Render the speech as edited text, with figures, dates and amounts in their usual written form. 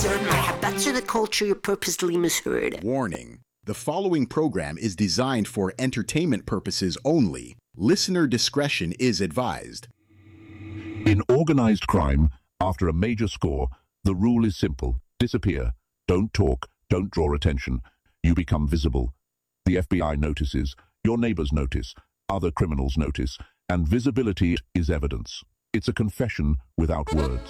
محبت to the culture you purposely misheard. Warning. The following program is designed for entertainment purposes only. Listener discretion is advised. In organized crime, after a major score, the rule is simple. Disappear. Don't talk. Don't draw attention. You become visible. The FBI notices, your neighbors notice, other criminals notice, and visibility is evidence. It's a confession without words.